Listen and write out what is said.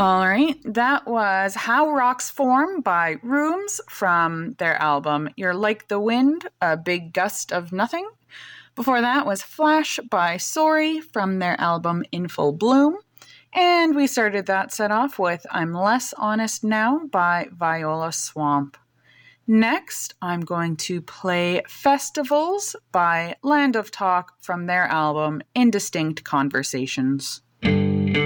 All right, that was How Rocks Form by Rooms from their album You're Like the Wind, a Big Gust of Nothing. Before that was Flash by Sorry from their album In Full Bloom. And we started that set off with I'm Less Honest Now by Viola Swamp. Next, I'm going to play Festivals by Land of Talk from their album Indistinct Conversations.